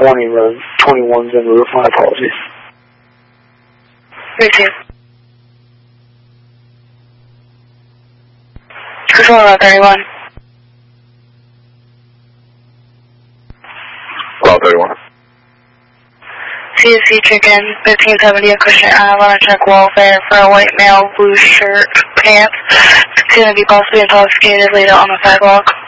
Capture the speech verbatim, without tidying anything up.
twenty, row twenty-one's in the roof. My apologies. Me too. Control row thirty-one. Row thirty-one. C S C Chicken, fifteen seventy Acushnet Ave, on a check welfare for a white male, blue shirt, pants. It's going to be possibly intoxicated later on the sidewalk.